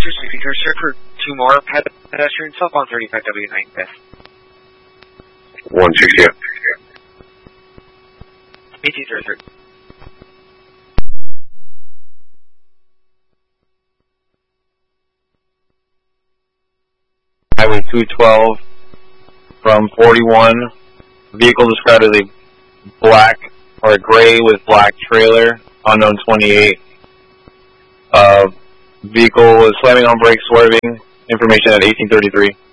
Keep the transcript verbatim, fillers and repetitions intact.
officers, we can search for two more pedestrians southbound thirty-five W nine West. one sixty. eighteen thirty-three. Highway two twelve from forty-one. Vehicle described as a black or a gray with black trailer, unknown twenty-eight. Uh, vehicle was slamming on brakes, swerving. Information at eighteen thirty-three.